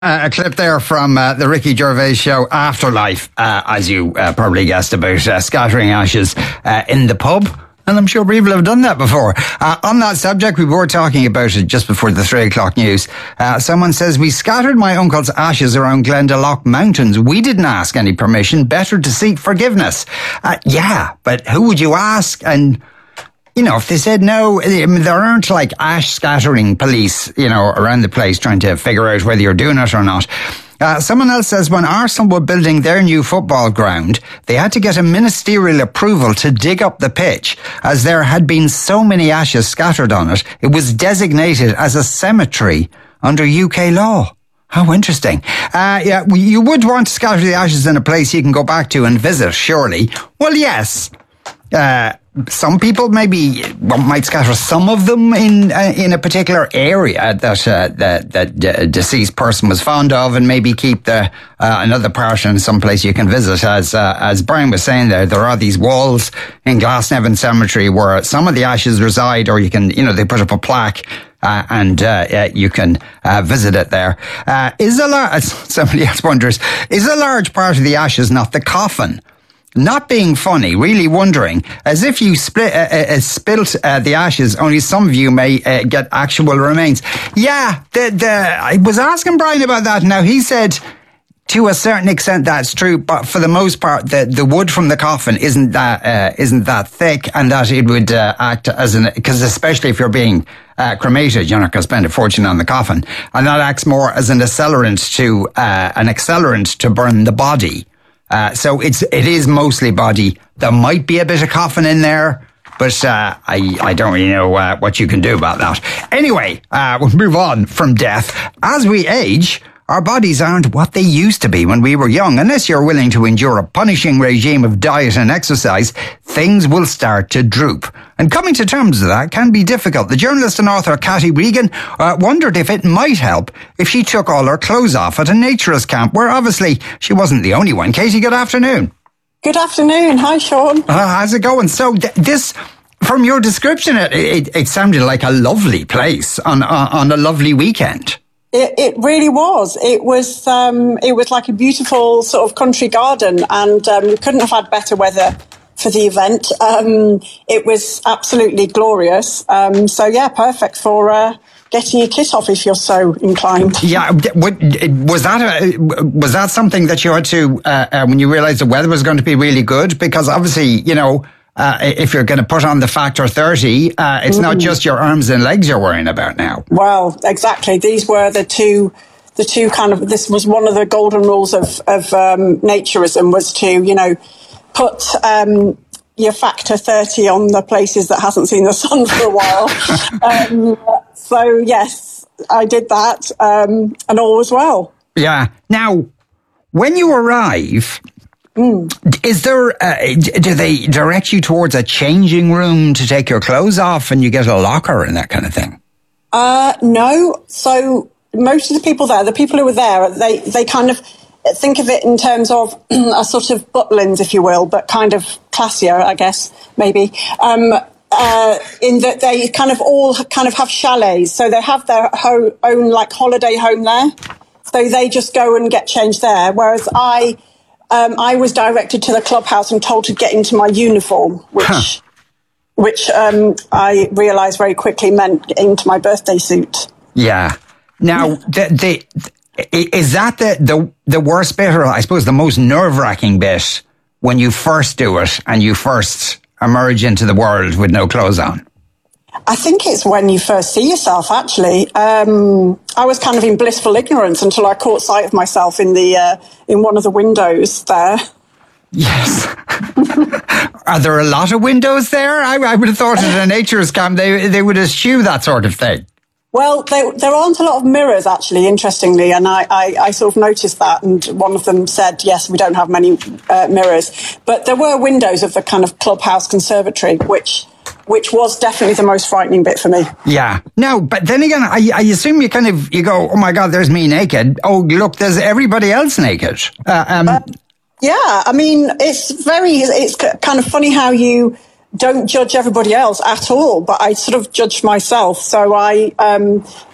A clip there from the Ricky Gervais show Afterlife, as you probably guessed, about scattering ashes in the pub. And I'm sure people have done that before. On that subject, we were talking about it just before the 3 o'clock news. Someone says, we scattered my uncle's ashes around Glendalough Mountains. We didn't ask any permission. Better to seek forgiveness. Yeah, but who would you ask? And you know, if they said no, I mean, there aren't like ash scattering police, you know, around the place trying to figure out whether you're doing it or not. Someone else says when Arsenal were building their new football ground, they had to get a ministerial approval to dig up the pitch, as there had been so many ashes scattered on it. It was designated as a cemetery under UK law. How interesting. Yeah, you would want to scatter the ashes in a place you can go back to and visit, surely. Well, yes. Some people maybe might scatter some of them in a particular area that the deceased person was fond of, and maybe keep another part in some place you can visit. As Brian was saying, there are these walls in Glasnevin Cemetery where some of the ashes reside, or you can, you know, they put up a plaque. And you can visit it there. Somebody else wonders, is a large part of the ashes not the coffin? Not being funny, really wondering, as if you spilt the ashes, only some of you may get actual remains. Yeah, I was asking Brian about that. Now, he said to a certain extent that's true, but for the most part, the wood from the coffin isn't that thick, and that it would act as because especially if you're being cremated, you're not going to spend a fortune on the coffin, and that acts more as an accelerant to burn the body. So it is mostly body. There might be a bit of coffin in there, but I don't really know what you can do about that. Anyway, we'll move on from death. As we age, our bodies aren't what they used to be when we were young. Unless you're willing to endure a punishing regime of diet and exercise, things will start to droop. And coming to terms with that can be difficult. The journalist and author Cathy Regan wondered if it might help if she took all her clothes off at a naturist camp, where obviously she wasn't the only one. Katie, good afternoon. Good afternoon. Hi, Sean. How's it going? So this, from your description, it sounded like a lovely place on a lovely weekend. It really was. It was like a beautiful sort of country garden, and we couldn't have had better weather for the event. It was absolutely glorious. So yeah, perfect for getting your kit off if you're so inclined. Yeah, was that something that you had to when you realised the weather was going to be really good? Because obviously, you know, if you're going to put on the factor 30, it's not just your arms and legs you're worrying about now. Well, exactly. These were the two kind of, this was one of the golden rules of naturism, was to, you know, put your factor 30 on the places that hasn't seen the sun for a while. So yes, I did that, and all was well. Yeah. Now, when you arrive, is there, do they direct you towards a changing room to take your clothes off and you get a locker and that kind of thing? No. So most of the people there, the people who were there, they kind of think of it in terms of a sort of Butlins, if you will, but kind of classier, I guess, maybe. In that they kind of all kind of have chalets. So they have their own like holiday home there. So they just go and get changed there. Whereas I was directed to the clubhouse and told to get into my uniform, which I realised very quickly meant getting into my birthday suit. Yeah. Now, is that the worst bit, or I suppose the most nerve-wracking bit, when you first do it and you first emerge into the world with no clothes on? I think it's when you first see yourself, actually. I was kind of in blissful ignorance until I caught sight of myself in one of the windows there. Yes. Are there a lot of windows there? I would have thought at a naturist camp they would eschew that sort of thing. Well, there aren't a lot of mirrors, actually, interestingly, and I sort of noticed that, and one of them said, yes, we don't have many mirrors. But there were windows of the kind of clubhouse conservatory, which was definitely the most frightening bit for me. Yeah. No, but then again, I assume you go, oh my God, there's me naked. Oh, look, there's everybody else naked. Yeah, I mean, it's kind of funny how you don't judge everybody else at all, but I sort of judged myself. So I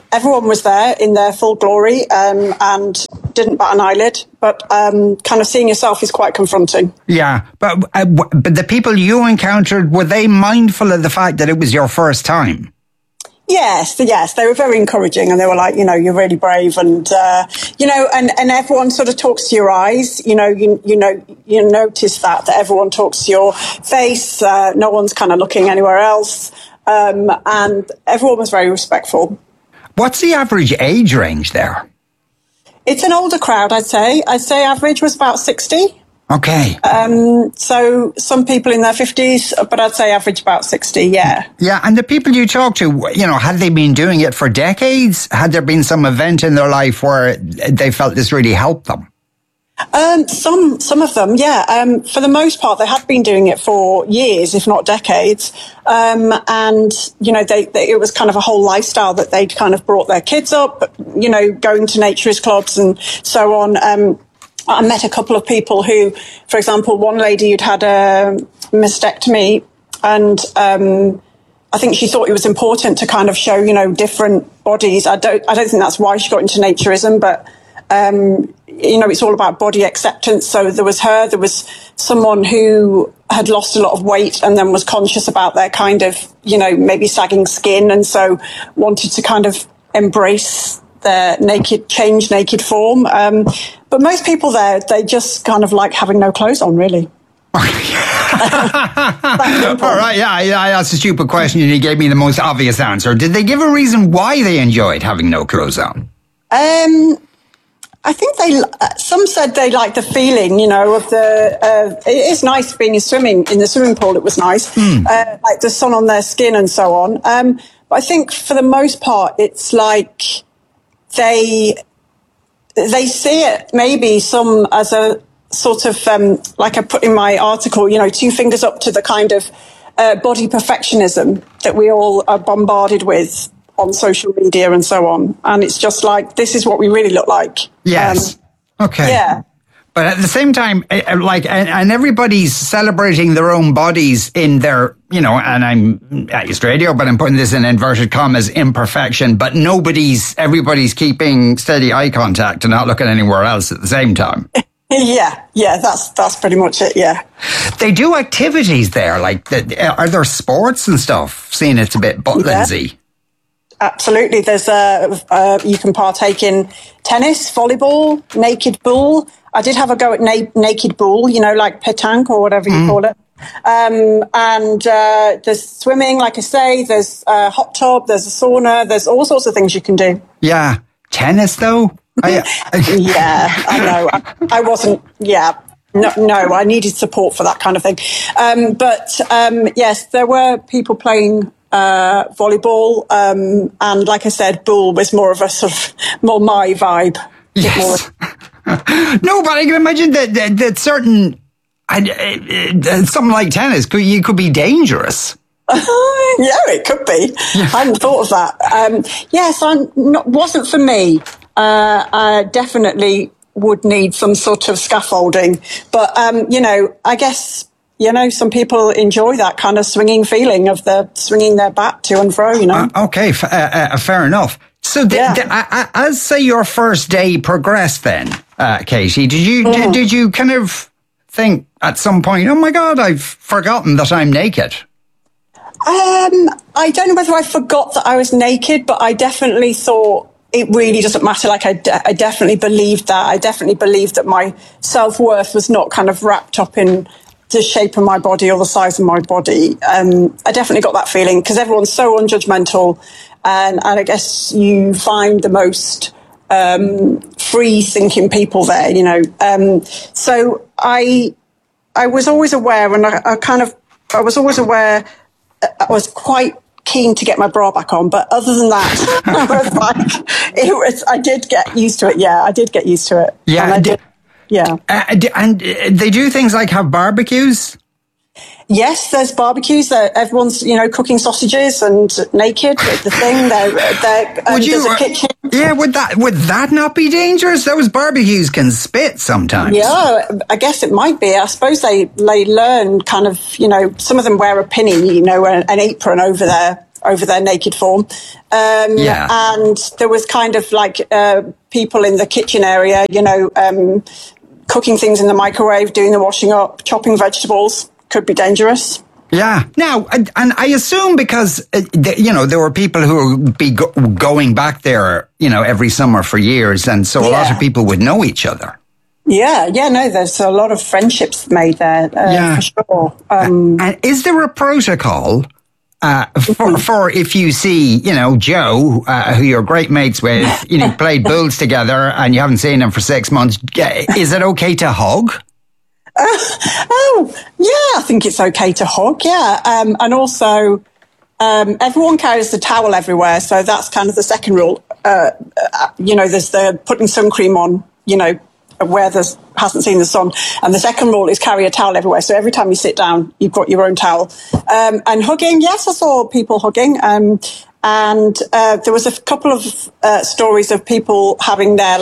everyone was there in their full glory and didn't bat an eyelid. But kind of seeing yourself is quite confronting. Yeah, but the people you encountered, were they mindful of the fact that it was your first time? Yes, they were very encouraging, and they were like, you're really brave, and and everyone sort of talks to your eyes. You notice that everyone talks to your face. No one's kind of looking anywhere else, and everyone was very respectful. What's the average age range there? It's an older crowd, I'd say. I'd say average was about 60. Okay. So some people in their 50s, but I'd say average about 60, yeah. Yeah, and the people you talk to, had they been doing it for decades? Had there been some event in their life where they felt this really helped them? Some of them, yeah. For the most part, they had been doing it for years, if not decades. And, it was kind of a whole lifestyle that they'd kind of brought their kids up, going to naturist clubs and so on. I met a couple of people who, for example, one lady who'd had a mastectomy, and I think she thought it was important to kind of show, different bodies. I don't think that's why she got into naturism, but it's all about body acceptance. So there was someone who had lost a lot of weight and then was conscious about their kind of, maybe sagging skin, and so wanted to kind of embrace their naked form. But most people there, they just kind of like having no clothes on, really. All right, yeah, I asked a stupid question and he gave me the most obvious answer. Did they give a reason why they enjoyed having no clothes on? I think some said they liked the feeling, of the, it is nice being in the swimming pool, it was nice, like the sun on their skin and so on. But I think for the most part, it's like they see it maybe some as a sort of, like I put in my article, 2 fingers up to the kind of body perfectionism that we all are bombarded with on social media and so on. And it's just like, this is what we really look like. Yes. Okay. Yeah. But at the same time, and everybody's celebrating their own bodies in their, and I'm at East Radio, but I'm putting this in inverted commas, imperfection, but everybody's keeping steady eye contact and not looking anywhere else at the same time. Yeah, that's pretty much it, yeah. They do activities there, are there sports and stuff? Seeing it's a bit Butlins-y. Yeah. Absolutely. There's you can partake in tennis, volleyball, naked bull. I did have a go at naked bull, like petanque or whatever you call it. And there's swimming, like I say, there's a hot tub, there's a sauna, there's all sorts of things you can do. Yeah. Tennis, though? Yeah, I know. I wasn't, No, I needed support for that kind of thing. But yes, there were people playing volleyball, and like I said, bull was more of a sort of more my vibe. Yes. No, but I can imagine that certain something like tennis you could be dangerous. Yeah, it could be. Yeah. I hadn't thought of that. Yes, wasn't for me. I definitely would need some sort of scaffolding, but I guess. Some people enjoy that kind of swinging feeling of swinging their bat to and fro, Okay, fair enough. So, as say your first day progressed then, Katie, did you kind of think at some point, oh my God, I've forgotten that I'm naked? I don't know whether I forgot that I was naked, but I definitely thought it really doesn't matter. Like I definitely believed that. I definitely believed that my self-worth was not kind of wrapped up in the shape of my body or the size of my body. I definitely got that feeling because everyone's so unjudgmental, and I guess you find the most free-thinking people there, So I was always aware, and I was always aware. I was quite keen to get my bra back on, but other than that, I did get used to it. Yeah, I did get used to it. Yeah, and I did. Yeah. And they do things like have barbecues? Yes, there's barbecues. Everyone's, cooking sausages and naked. The thing, there's a kitchen. Yeah, would that not be dangerous? Those barbecues can spit sometimes. Yeah, I guess it might be. I suppose they learn kind of, some of them wear a pinny, an apron over over their naked form. Yeah. And there was kind of like people in the kitchen area, cooking things in the microwave, doing the washing up, chopping vegetables. Could be dangerous. Yeah. Now, and I assume because, there were people who would be going back there, every summer for years. And so a lot of people would know each other. Yeah, no, there's a lot of friendships made there, for sure. And is there a protocol for if you see, Joe, who you're great mates with, played Bulls together and you haven't seen him for 6 months, is it okay to hug? I think it's okay to hug, and also, everyone carries the towel everywhere, so that's kind of the second rule. There's the putting sun cream on, where hasn't seen the sun, and the second rule is carry a towel everywhere, so every time you sit down, you've got your own towel. And hugging, yes, I saw people hugging, and there was a couple of stories of people having their,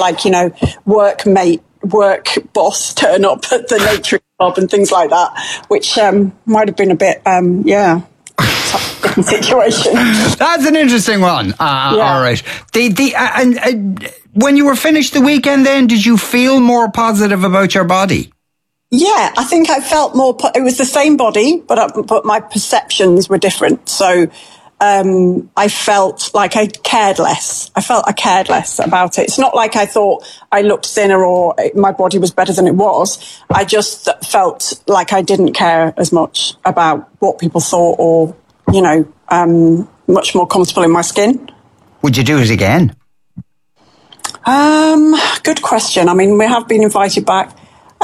work boss turn up at the nature club and things like that, which might have been a bit, different situation. That's an interesting one. All right. And when you were finished the weekend, then did you feel more positive about your body? Yeah, I think I felt more. It was the same body, but my perceptions were different. So. I felt like I cared less. I cared less about it. It's not like I thought I looked thinner or my body was better than it was. I just felt like I didn't care as much about what people thought or, much more comfortable in my skin. Would you do it again? Good question. I mean, we have been invited back.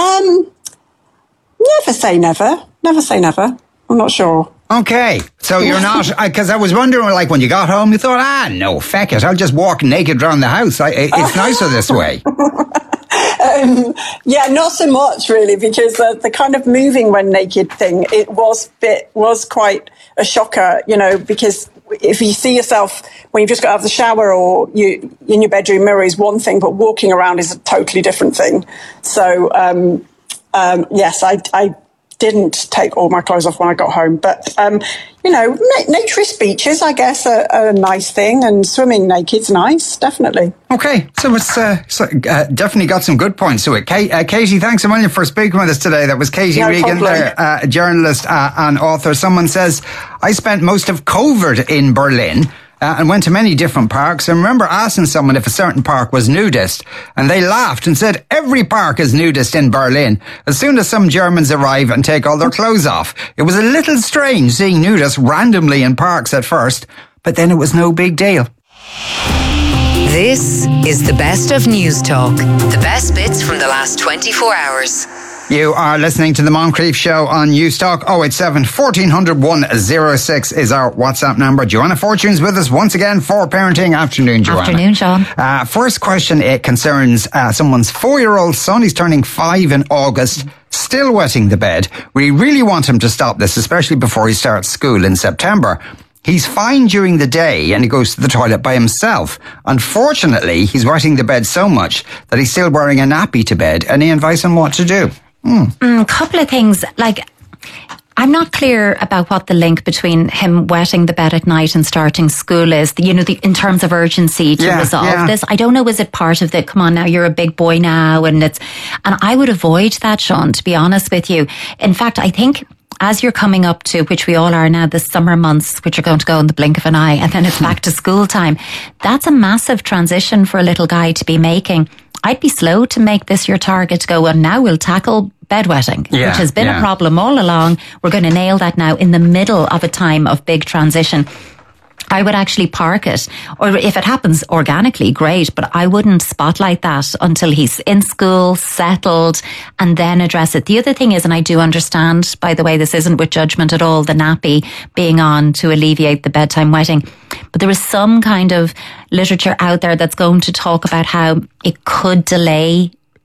Never say never. Never say never. I'm not sure. Okay, so you're not, because I was wondering, when you got home, you thought, no, feck it, I'll just walk naked around the house. It's nicer this way. Not so much, really, because the kind of moving when naked thing, it was quite a shocker, because if you see yourself when you've just got out of the shower or you in your bedroom mirror is one thing, but walking around is a totally different thing. So, yes, I didn't take all my clothes off when I got home, but naturist beaches, I guess, are a nice thing, and swimming naked's nice, definitely. Okay, so it's definitely got some good points to it. Katie, thanks a million for speaking with us today. That was Katie Regan, a journalist and author. Someone says, I spent most of COVID in Berlin. And went to many different parks. I remember asking someone if a certain park was nudist, and they laughed and said, every park is nudist in Berlin. As soon as some Germans arrive and take all their clothes off. It was a little strange seeing nudists randomly in parks at first, but then it was no big deal. This is the best of News Talk. The best bits from the last 24 hours. You are listening to the Moncrief Show on Newstalk. 087 1400 106 is our WhatsApp number. Joanna Fortune's with us once again for Parenting Afternoon, Joanna. Afternoon, Sean. First question, it concerns someone's 4-year-old son. He's turning 5 in August, still wetting the bed. We really want him to stop this, especially before he starts school in September. He's fine during the day and he goes to the toilet by himself. Unfortunately, he's wetting the bed so much that he's still wearing a nappy to bed. Any advice on what to do? Couple of things. I'm not clear about what the link between him wetting the bed at night and starting school is. In terms of urgency to resolve this. I don't know. Is it part of the? Come on, now you're a big boy now, and I would avoid that, Sean. To be honest with you, in fact, I think. As you're coming up to, which we all are now, the summer months, which are going to go in the blink of an eye, and then it's back to school time, that's a massive transition for a little guy to be making. I'd be slow to make this your target to go, well, now we'll tackle bedwetting, which has been a problem all along. We're going to nail that now in the middle of a time of big transition. I would actually park it, or if it happens organically, great, but I wouldn't spotlight that until he's in school, settled, and then address it. The other thing is, and I do understand, by the way, this isn't with judgment at all, the nappy being on to alleviate the bedtime wetting, but there is some kind of literature out there that's going to talk about how it could delay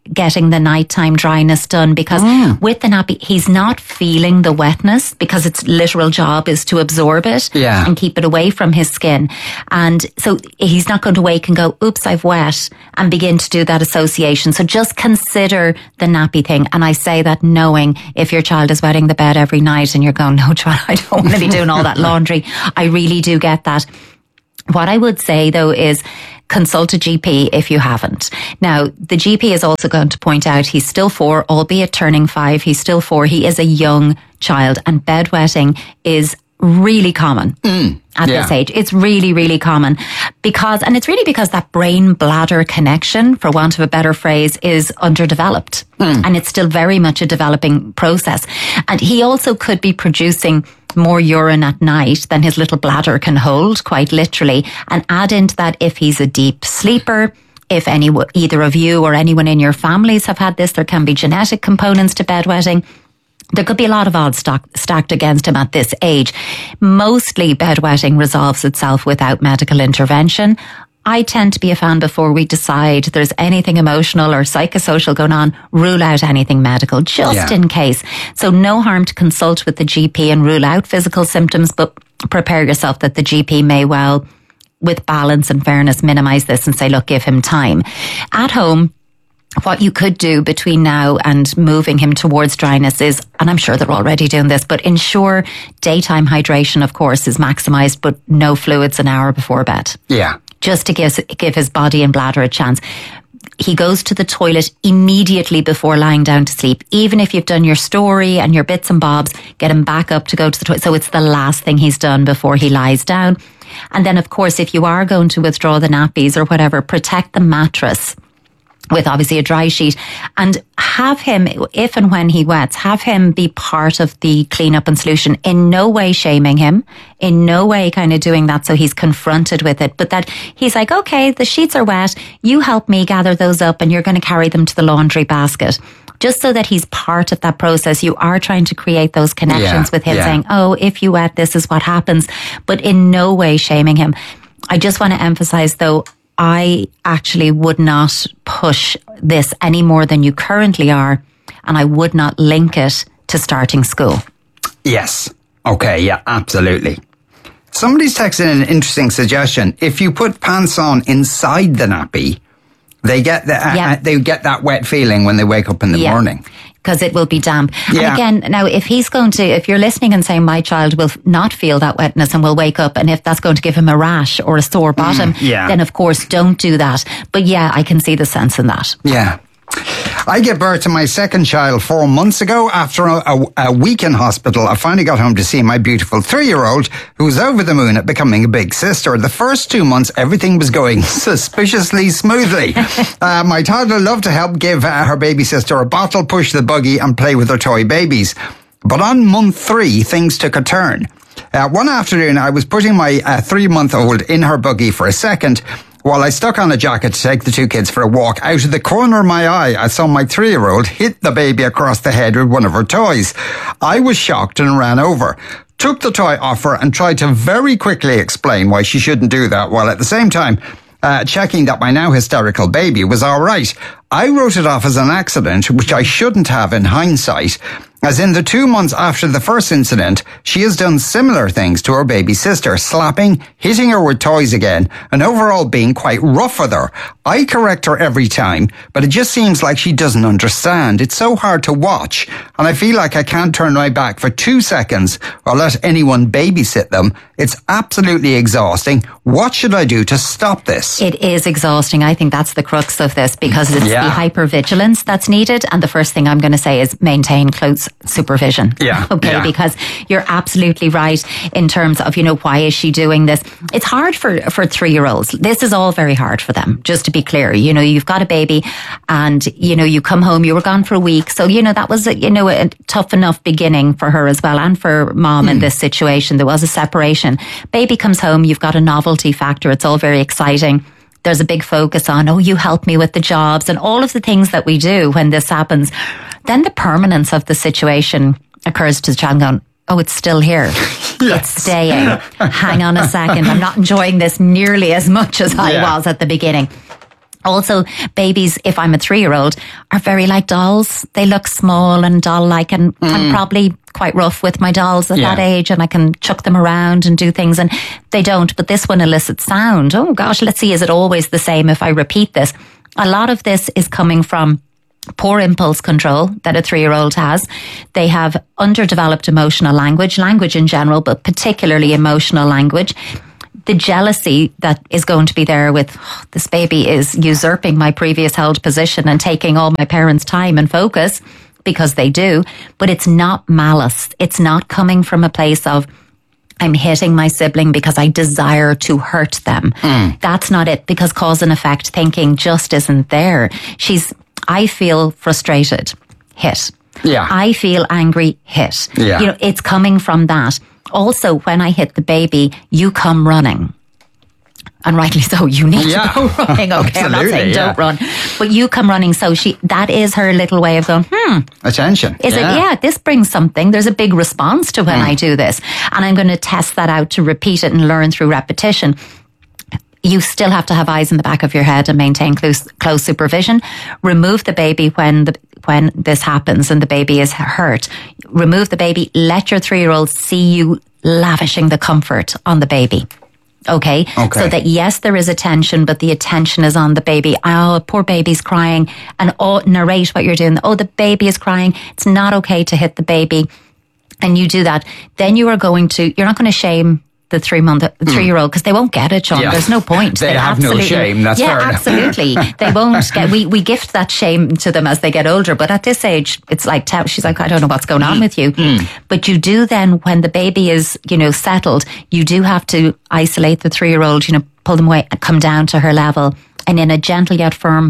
getting the nighttime dryness done, because with the nappy, he's not feeling the wetness because its literal job is to absorb it and keep it away from his skin. And so he's not going to wake and go, oops, I've wet, and begin to do that association. So just consider the nappy thing. And I say that knowing if your child is wetting the bed every night and you're going, no, John, I don't want to be doing all that laundry. I really do get that. What I would say though is consult a GP if you haven't. Now, the GP is also going to point out he's still 4, albeit turning 5. He's still 4. He is a young child, and bedwetting is really common at this age. It's really, really common and it's really because that brain bladder connection, for want of a better phrase, is underdeveloped. And it's still very much a developing process. And he also could be producing more urine at night than his little bladder can hold, quite literally. And add into that, if he's a deep sleeper, if either of you or anyone in your families have had this, there can be genetic components to bedwetting. There could be a lot of odds stacked against him at this age. Mostly bedwetting resolves itself without medical intervention. I tend to be a fan, before we decide there's anything emotional or psychosocial going on, rule out anything medical, just in case. So no harm to consult with the GP and rule out physical symptoms, but prepare yourself that the GP may well, with balance and fairness, minimise this and say, look, give him time. At home, what you could do between now and moving him towards dryness is, and I'm sure they're already doing this, but ensure daytime hydration, of course, is maximised, but no fluids an hour before bed. Yeah. Just to give his body and bladder a chance. He goes to the toilet immediately before lying down to sleep. Even if you've done your story and your bits and bobs, get him back up to go to the toilet. So it's the last thing he's done before he lies down. And then, of course, if you are going to withdraw the nappies or whatever, protect the mattress with obviously a dry sheet, and have him, if and when he wets, have him be part of the cleanup and solution. In no way shaming him, in no way kind of doing that so he's confronted with it, but that he's like, okay, the sheets are wet, you help me gather those up and you're going to carry them to the laundry basket. Just so that he's part of that process. You are trying to create those connections with him, saying, oh, if you wet, this is what happens, but in no way shaming him. I just want to emphasize though, I actually would not push this any more than you currently are, and I would not link it to starting school. Yes. Okay, yeah, absolutely. Somebody's texted in an interesting suggestion. If you put pants on inside the nappy, they get that wet feeling when they wake up in the morning. Because it will be damp. And again, now if you're listening and saying my child will not feel that wetness and will wake up, and if that's going to give him a rash or a sore bottom, then of course don't do that. But yeah, I can see the sense in that. Yeah. I gave birth to my second child 4 months ago. After a week in hospital, I finally got home to see my beautiful 3-year-old who was over the moon at becoming a big sister. The first 2 months, everything was going suspiciously smoothly. My toddler loved to help give her baby sister a bottle, push the buggy and play with her toy babies. But on month 3, things took a turn. One afternoon, I was putting my 3-month-old in her buggy for a second while I stuck on a jacket to take the 2 kids for a walk. Out of the corner of my eye, I saw my 3-year-old hit the baby across the head with one of her toys. I was shocked and ran over, took the toy off her and tried to very quickly explain why she shouldn't do that, while at the same time checking that my now hysterical baby was all right. I wrote it off as an accident, which I shouldn't have in hindsight, as in the 2 months after the first incident, she has done similar things to her baby sister, slapping, hitting her with toys again, and overall being quite rough with her. I correct her every time, but it just seems like she doesn't understand. It's so hard to watch, and I feel like I can't turn my back for 2 seconds or let anyone babysit them. It's absolutely exhausting. What should I do to stop this? It is exhausting. I think that's the crux of this, because it's the hypervigilance that's needed. And the first thing I'm going to say is maintain close supervision. Because you're absolutely right in terms of, why is she doing this? It's hard for 3-year-olds. This is all very hard for them, just to be clear. You've got a baby and, you come home, you were gone for a week. So, that was, a tough enough beginning for her as well, and for mom in this situation. There was a separation. Baby comes home, you've got a novelty factor. It's all very exciting. There's a big focus on, you help me with the jobs and all of the things that we do when this happens. Then the permanence of the situation occurs to the child going, it's still here. It's staying. Hang on a second. I'm not enjoying this nearly as much as I was at the beginning. Also, babies, if I'm a 3-year-old, are very like dolls. They look small and doll-like, and I'm probably quite rough with my dolls at that age, and I can chuck them around and do things, and they don't. But this one elicits sound. Oh gosh, let's see, is it always the same if I repeat this? A lot of this is coming from poor impulse control that a 3-year-old has. They have underdeveloped emotional language in general, but particularly emotional language. The jealousy that is going to be there with, this baby is usurping my previous held position and taking all my parents' time and focus, because they do. But it's not malice. It's not coming from a place of, I'm hitting my sibling because I desire to hurt them. That's not it, because cause and effect thinking just isn't there. I feel frustrated, hit. Yeah. I feel angry, hit. Yeah. You know, it's coming from that. Also, when I hit the baby, you come running. And rightly so, you need to go running. Okay, I'm not saying don't run. But you come running. So that is her little way of going, attention. Is it? Yeah, this brings something. There's a big response to when I do this. And I'm going to test that out to repeat it and learn through repetition. You still have to have eyes in the back of your head and maintain close supervision. Remove the baby when this happens and the baby is hurt. Remove the baby. Let your 3-year-old see you lavishing the comfort on the baby. Okay? So that, yes, there is attention, but the attention is on the baby. Oh, poor baby's crying. And narrate what you're doing. Oh, the baby is crying. It's not okay to hit the baby. And you do that. Then you're not going to shame the 3-year-old, because they won't get it, Sean. There's no point. They have no shame. That's fair enough. Absolutely. They won't get. We gift that shame to them as they get older. But at this age, it's like she's like, I don't know what's going on with you. But you do then, when the baby is, settled, you do have to isolate the 3-year-old. Pull them away and come down to her level, and in a gentle yet firm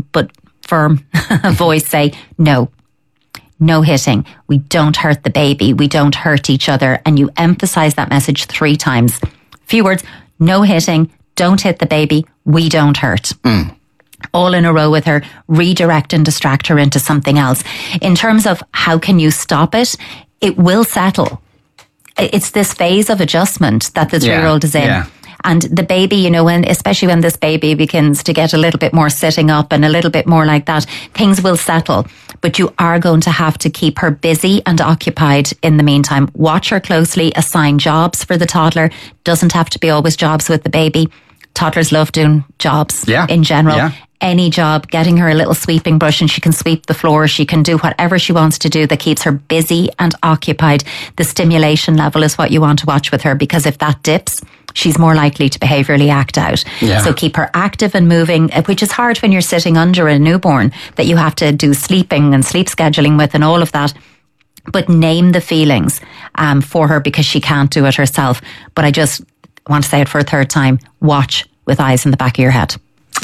voice say, no. No hitting. We don't hurt the baby. We don't hurt each other. And you emphasize that message 3 times. Few words. No hitting. Don't hit the baby. We don't hurt. All in a row with her. Redirect and distract her into something else. In terms of how can you stop it, it will settle. It's this phase of adjustment that the 3-year-old is in. Yeah. And the baby, especially when this baby begins to get a little bit more sitting up and a little bit more like that, things will settle. But you are going to have to keep her busy and occupied in the meantime. Watch her closely, assign jobs for the toddler. Doesn't have to be always jobs with the baby. Toddlers love doing jobs in general. Yeah. Any job, getting her a little sweeping brush and she can sweep the floor. She can do whatever she wants to do that keeps her busy and occupied. The stimulation level is what you want to watch with her, because if that dips, she's more likely to behaviourally act out. Yeah. So keep her active and moving, which is hard when you're sitting under a newborn that you have to do sleeping and sleep scheduling with and all of that. But name the feelings for her, because she can't do it herself. But I just want to say it for a 3rd time. Watch with eyes in the back of your head.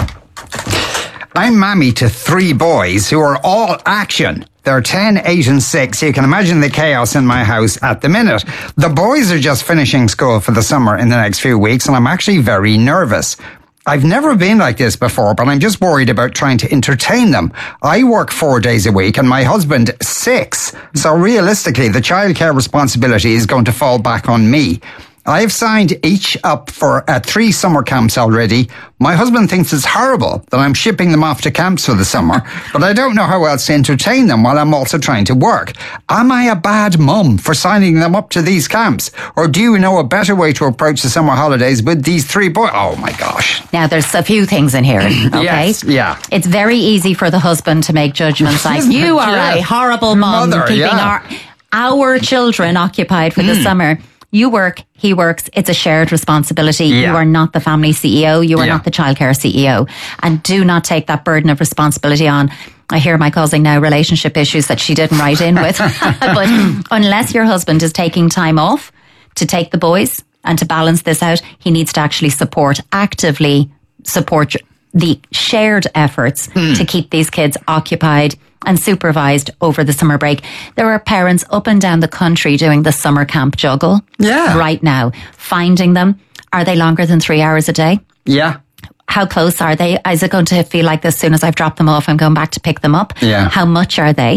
I'm mammy to 3 boys who are all action. They're 10, 8 and 6. You can imagine the chaos in my house at the minute. The boys are just finishing school for the summer in the next few weeks, and I'm actually very nervous. I've never been like this before, but I'm just worried about trying to entertain them. I work 4 days a week and my husband 6. So realistically, the childcare responsibility is going to fall back on me. I've signed each up for 3 summer camps already. My husband thinks it's horrible that I'm shipping them off to camps for the summer, but I don't know how else to entertain them while I'm also trying to work. Am I a bad mum for signing them up to these camps? Or do you know a better way to approach the summer holidays with these 3 boys? Oh my gosh. Now there's a few things in here, okay? Yes, yeah. It's very easy for the husband to make judgments like, you are a horrible mum keeping our children occupied for the summer. You work, he works, it's a shared responsibility. Yeah. You are not the family CEO, you are not the childcare CEO. And do not take that burden of responsibility on. I hear my causing now relationship issues that she didn't write in with. But unless your husband is taking time off to take the boys and to balance this out, he needs to actually actively support the shared efforts to keep these kids occupied and supervised over the summer break. There are parents up and down the country doing the summer camp juggle right now. Finding them. Are they longer than 3 hours a day? Yeah. How close are they? Is it going to feel like this as soon as I've dropped them off, I'm going back to pick them up? Yeah. How much are they?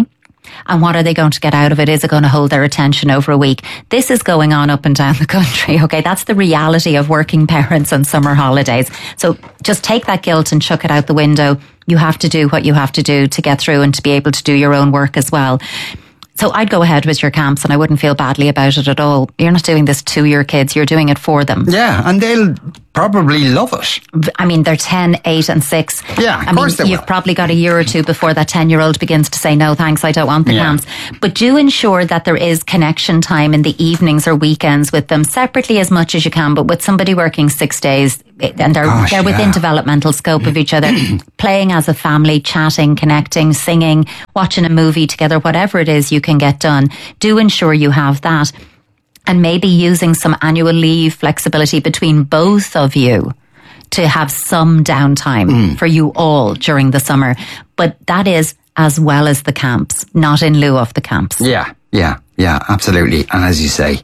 And what are they going to get out of it? Is it going to hold their attention over a week? This is going on up and down the country, okay? That's the reality of working parents on summer holidays. So just take that guilt and chuck it out the window. You have to do what you have to do to get through and to be able to do your own work as well. So I'd go ahead with your camps and I wouldn't feel badly about it at all. You're not doing this to your kids, you're doing it for them. Yeah, and they'll probably love it. I mean, they're 10, 8 and 6. Yeah, of course they will. You've probably got a year or two before that 10-year-old begins to say, no, thanks, I don't want the camps. But do ensure that there is connection time in the evenings or weekends with them separately as much as you can, but with somebody working 6 days and they're within developmental scope of each other, playing as a family, chatting, connecting, singing, watching a movie together, whatever it is you can get done. Do ensure you have that. And maybe using some annual leave flexibility between both of you to have some downtime for you all during the summer. But that is as well as the camps, not in lieu of the camps. Yeah, absolutely. And as you say,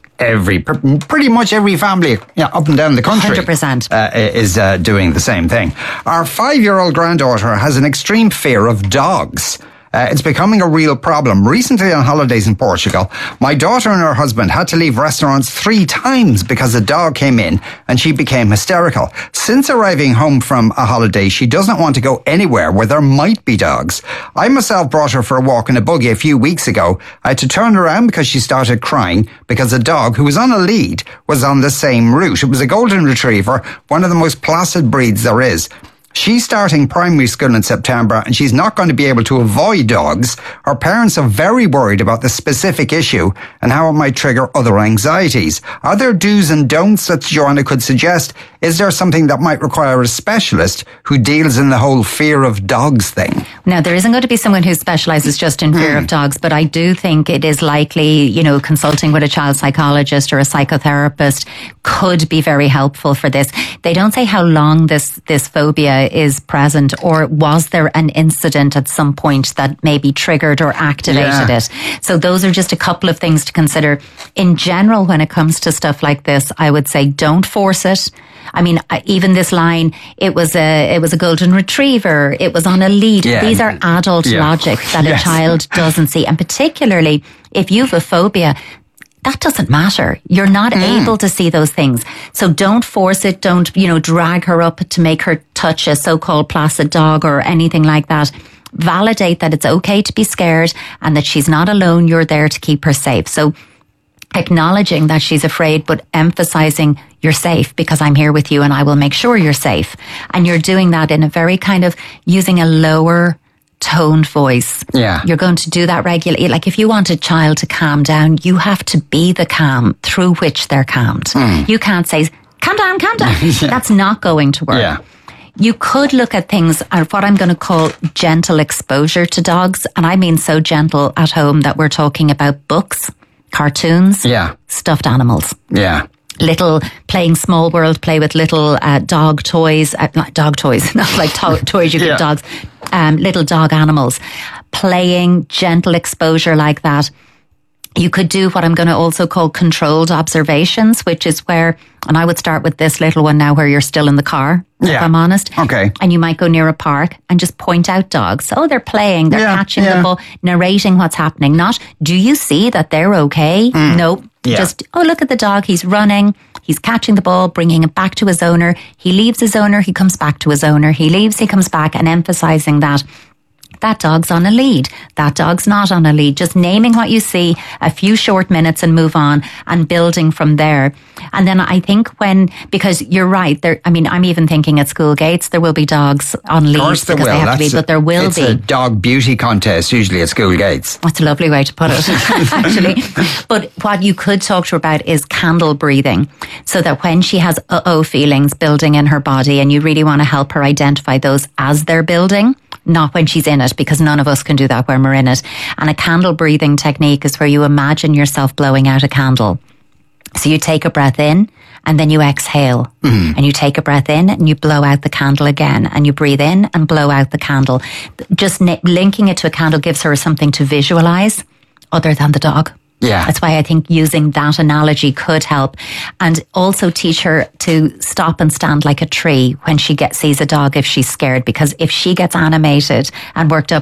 pretty much every family up and down the country 100% is doing the same thing. Our 5-year-old granddaughter has an extreme fear of dogs. It's becoming a real problem. Recently on holidays in Portugal, my daughter and her husband had to leave restaurants 3 times because a dog came in and she became hysterical. Since arriving home from a holiday, she doesn't want to go anywhere where there might be dogs. I myself brought her for a walk in a buggy a few weeks ago. I had to turn around because she started crying because a dog who was on a lead was on the same route. It was a golden retriever, one of the most placid breeds there is. She's starting primary school in September and she's not going to be able to avoid dogs. Her parents are very worried about the specific issue and how it might trigger other anxieties. Are there do's and don'ts that Joanna could suggest? Is there something that might require a specialist who deals in the whole fear of dogs thing? Now, there isn't going to be someone who specialises just in fear of dogs, but I do think it is likely, consulting with a child psychologist or a psychotherapist could be very helpful for this. They don't say how long this phobia is present, or was there an incident at some point that maybe triggered or activated it. So those are just a couple of things to consider. In general, when it comes to stuff like this, I would say don't force it. I mean, even this line, it was a golden retriever, it was on a lead. Yeah. These are adult logic that a child doesn't see. And particularly if you have a phobia, that doesn't matter. You're not able to see those things. So don't force it. Don't, drag her up to make her touch a so-called placid dog or anything like that. Validate that it's okay to be scared and that she's not alone. You're there to keep her safe. So acknowledging that she's afraid, but emphasizing you're safe because I'm here with you and I will make sure you're safe. And you're doing that in a very kind of using a lower toned voice. Yeah. You're going to do that regularly. Like if you want a child to calm down, you have to be the calm through which they're calmed. You can't say, calm down, calm down. That's not going to work. Yeah. You could look at things at what I'm going to call gentle exposure to dogs. And I mean so gentle at home that we're talking about books, cartoons, stuffed animals. Yeah. Little playing small world play with little dog toys, not dog toys, not like toys you give dogs, little dog animals. Playing, gentle exposure like that. You could do what I'm going to also call controlled observations, which is where, and I would start with this little one now where you're still in the car, if I'm honest. Okay. And you might go near a park and just point out dogs. Oh, they're playing, they're catching the ball, narrating what's happening. Not, do you see that they're okay? No. Just, oh, look at the dog. He's running. He's catching the ball, bringing it back to his owner. He leaves his owner. He comes back to his owner. He leaves. He comes back, and emphasizing that dog's on a lead. That dog's not on a lead. Just naming what you see, a few short minutes and move on and building from there. And then I think because you're right, I'm even thinking at school gates, there will be dogs on leads because they have to lead, but there will be. It's a dog beauty contest usually at school gates. That's a lovely way to put it, actually. But what you could talk to her about is candle breathing, so that when she has feelings building in her body and you really want to help her identify those as they're building, not when she's in it, because none of us can do that when we're in it. And a candle breathing technique is where you imagine yourself blowing out a candle. So you take a breath in and then you exhale. And you take a breath in and you blow out the candle again, and you breathe in and blow out the candle. Just linking it to a candle gives her something to visualize other than the dog. Yeah. That's why I think using that analogy could help. And also teach her to stop and stand like a tree when she sees a dog if she's scared. Because if she gets animated and worked up,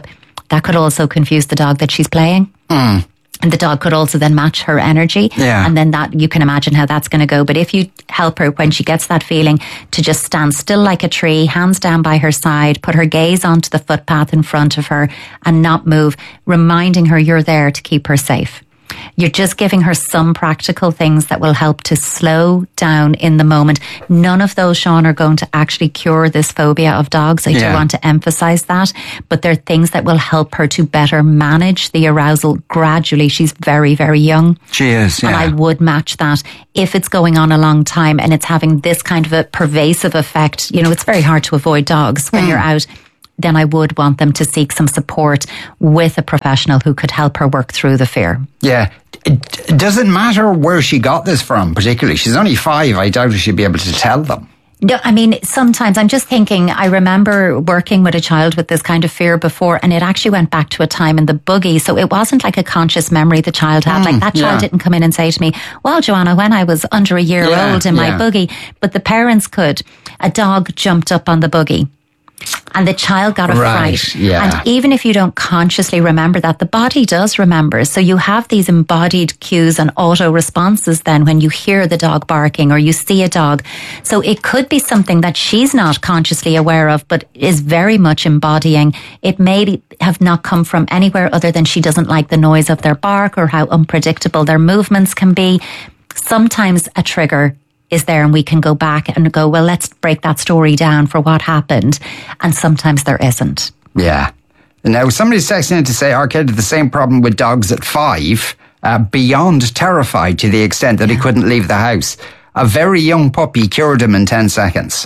that could also confuse the dog that she's playing. And the dog could also then match her energy. Yeah. And then that, you can imagine how that's going to go. But if you help her when she gets that feeling to just stand still like a tree, hands down by her side, put her gaze onto the footpath in front of her and not move, reminding her you're there to keep her safe. You're just giving her some practical things that will help to slow down in the moment. None of those, Sean, are going to actually cure this phobia of dogs. I do want to emphasize that. But they're things that will help her to better manage the arousal gradually. She's very, very young. She is, yeah. And I would match that if it's going on a long time and it's having this kind of a pervasive effect. You know, it's very hard to avoid dogs when you're out. Then I would want them to seek some support with a professional who could help her work through the fear. Yeah. It doesn't matter where she got this from, particularly. She's only 5. I doubt if she'd be able to tell them. No, I mean, sometimes I'm just thinking, I remember working with a child with this kind of fear before, and it actually went back to a time in the buggy. So it wasn't like a conscious memory the child had. Like that child didn't come in and say to me, well, Joanna, when I was under a year old in my buggy, but the parents could. A dog jumped up on the buggy. And the child got a fright. Yeah. And even if you don't consciously remember that, the body does remember. So you have these embodied cues and auto responses then when you hear the dog barking or you see a dog. So it could be something that she's not consciously aware of, but is very much embodying. It may have not come from anywhere other than she doesn't like the noise of their bark or how unpredictable their movements can be. Sometimes a trigger is there and we can go back and go, well, let's break that story down for what happened. And sometimes there isn't. Yeah. Now, somebody's texting in to say our kid had the same problem with dogs at 5, beyond terrified to the extent that he couldn't leave the house. A very young puppy cured him in 10 seconds.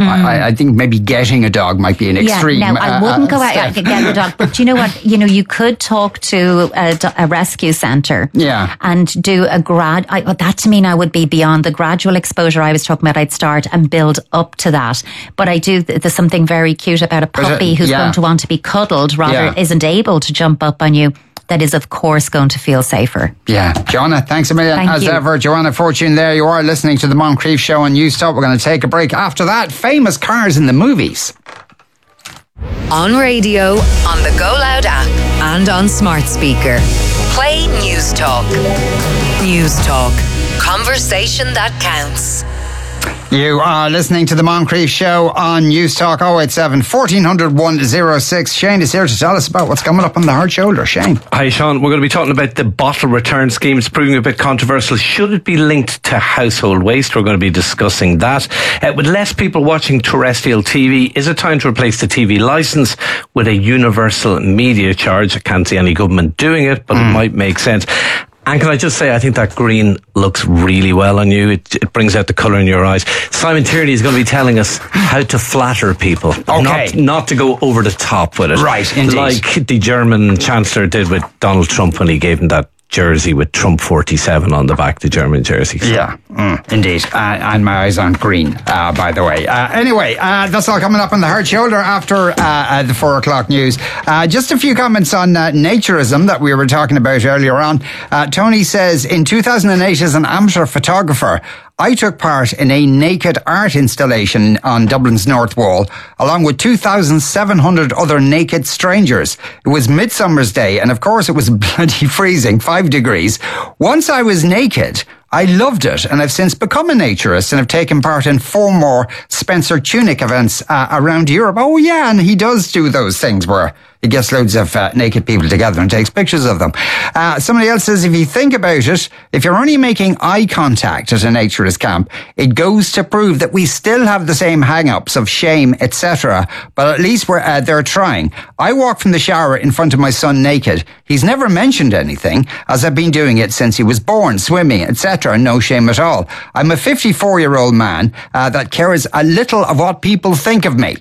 I think maybe getting a dog might be an extreme. Yeah, no, I wouldn't go out and get a dog. But you know what? You know, you could talk to a rescue centre. Yeah. And do a that to me now would be beyond the gradual exposure I was talking about. I'd start and build up to that. But I do, there's something very cute about a puppy who's going to want to be cuddled rather isn't able to jump up on you. That is, of course, going to feel safer. Yeah. Joanna, thanks a million. Thank you. Ever, Joanna Fortune there. You are listening to the Moncrief Show on Newstop. We're going to take a break. After that, famous cars in the movies. On radio, on the Go Loud app, and on smart speaker. Play News Talk. News Talk. Conversation that counts. You are listening to the Moncrief Show on Newstalk 087 1400 106. Shane is here to tell us about what's coming up on the hard shoulder. Shane. Hi, Sean. We're going to be talking about the bottle return scheme. It's proving a bit controversial. Should it be linked to household waste? We're going to be discussing that. With less people watching terrestrial TV, is it time to replace the TV licence with a universal media charge? I can't see any government doing it, but it might make sense. And can I just say, I think that green looks really well on you. It brings out the colour in your eyes. Simon Tierney is going to be telling us how to flatter people. Okay. Not to go over the top with it. Right, indeed. Like the German Chancellor did with Donald Trump when he gave him that jersey with Trump 47 on the back, the German jersey. So. Yeah, indeed. And my eyes aren't green, by the way. Anyway, that's all coming up on the hard shoulder after the 4 o'clock news. Just a few comments on naturism that we were talking about earlier on. Tony says, in 2008 as an amateur photographer, I took part in a naked art installation on Dublin's North Wall, along with 2,700 other naked strangers. It was Midsummer's Day, and of course it was bloody freezing, 5 degrees. Once I was naked, I loved it, and I've since become a naturist and have taken part in 4 more Spencer Tunick events around Europe. Oh yeah, and he does do those things where he gets loads of naked people together and takes pictures of them. Somebody else says, if you think about it, if you're only making eye contact at a naturist camp, it goes to prove that we still have the same hang-ups of shame, etc. But at least they're trying. I walk from the shower in front of my son naked. He's never mentioned anything, as I've been doing it since he was born, swimming, etc. No shame at all. I'm a 54-year-old man that cares a little of what people think of me.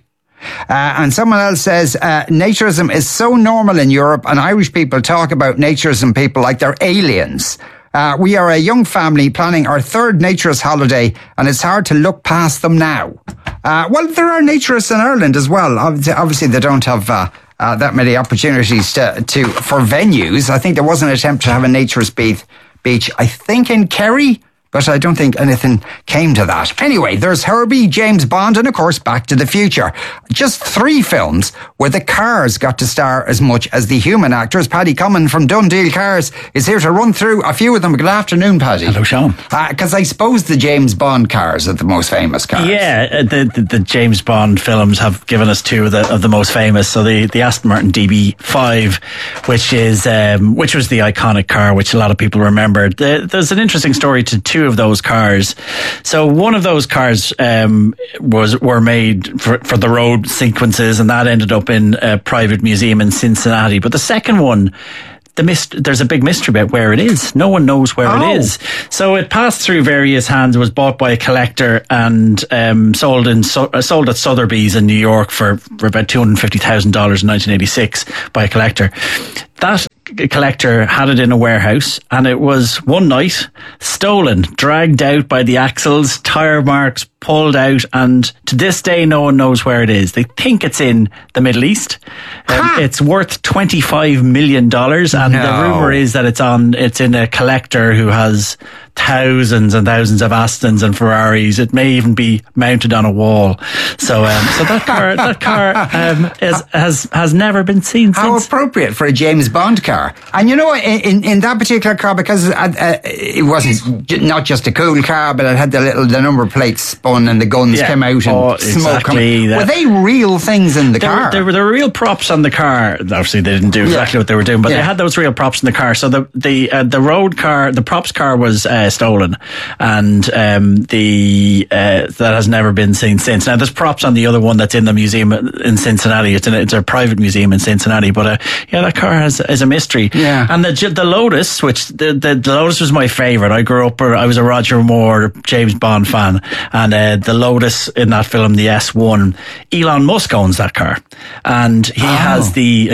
And someone else says, naturism is so normal in Europe, and Irish people talk about naturism people like they're aliens. We are a young family planning our 3rd naturist holiday, and it's hard to look past them now. Well, there are naturists in Ireland as well. Obviously, they don't have that many opportunities for venues. I think there was an attempt to have a naturist beach, I think in Kerry, but I don't think anything came to that. Anyway, there's Herbie, James Bond, and of course Back to the Future. Just 3 films where the cars got to star as much as the human actors. Paddy Comyn from Dundee Cars is here to run through a few of them. Good afternoon, Paddy. Hello, Sean. Because I suppose the James Bond cars are the most famous cars. Yeah, the James Bond films have given us 2 of the most famous. So the Aston Martin DB5, which was the iconic car, which a lot of people remember. There's an interesting story to 2 of those cars. So one of those cars were made for the road sequences, and that ended up in a private museum in Cincinnati. But the second one, there's a big mystery about where it is. No one knows where it is. So it passed through various hands, was bought by a collector and sold at Sotheby's in New York for about $250,000 in 1986 by a collector. That collector had it in a warehouse, and it was one night stolen, dragged out by the axles, tire marks pulled out, and to this day no one knows where it is. They think it's in the Middle East. It's worth $25 million, and the rumour is that it's in a collector who has thousands and thousands of Astons and Ferraris. It may even be mounted on a wall. So that car has never been seen since. How appropriate for a James Bond car. And you know, in that particular car, because it wasn't not just a cool car, but it had the number plate spun and the guns came out and smoke coming. Were they real things in the car? There were real props on the car. Obviously, they didn't do exactly what they were doing, but they had those real props in the car. So the road car, the props car was stolen, and that has never been seen since. Now, there's props on the other one that's in the museum in Cincinnati. It's a private museum in Cincinnati, but that car is a mystery. Yeah. And the Lotus, which the Lotus was my favourite. I grew up, I was a Roger Moore, James Bond fan, and the Lotus in that film, the S1, Elon Musk owns that car, and he has the